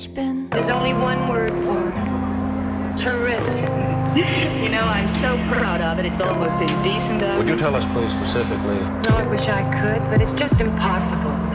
There's only one word for it. Terrific. You know, I'm so proud of it. It's almost indecent of me. Would you tell us, please, specifically? No, I wish I could, but it's just impossible.